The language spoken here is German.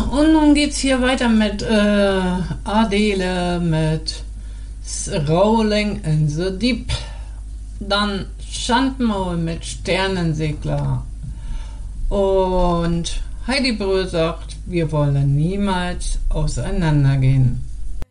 und nun geht's hier weiter mit Adele, mit Rolling in the Deep. Dann Schandmaul mit Sternensegler. Und Heidi Brühl sagt, wir wollen niemals auseinandergehen.